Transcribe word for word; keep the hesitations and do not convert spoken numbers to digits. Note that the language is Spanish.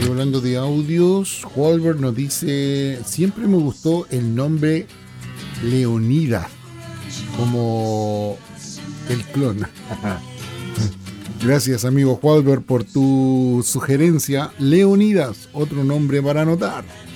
Y hablando de audios, Walbert nos dice, siempre me gustó el nombre Leonidas, como el clon. Gracias, amigo Walbert, por tu sugerencia. Leonidas, otro nombre para anotar.